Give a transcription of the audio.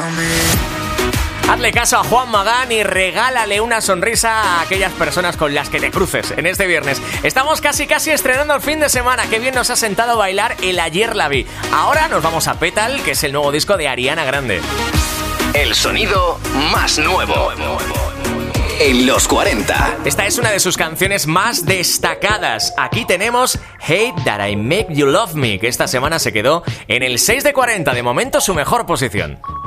Hazle caso a Juan Magán y regálale una sonrisa a aquellas personas con las que te cruces en este viernes. Estamos casi estrenando el fin de semana. Qué bien nos ha sentado bailar el Ayer la vi. Ahora nos vamos a Petal, que es el nuevo disco de Ariana Grande. El sonido más nuevo en los 40. Esta es una de sus canciones más destacadas. Aquí tenemos Hate That I Make You Love Me, que esta semana se quedó en el 6 de 40, de momento su mejor posición.